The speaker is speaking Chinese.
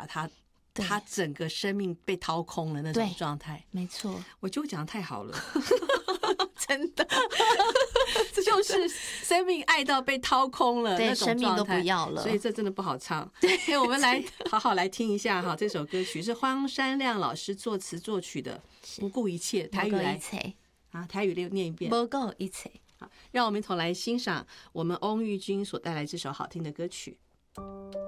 达他整个生命被掏空了那种状态。 没错， 我就讲得太好了。真的，这就是生命爱到被掏空了那种状态， 生命都不要了， 所以这真的不好唱。对，我们来好好来听一下哈，这首歌曲是荒山亮老师作词作曲的《不顾一切》，台语来台语念一遍， 不顾一切。 好，让我们一同来欣赏我们翁玉君所带来这首好听的歌曲。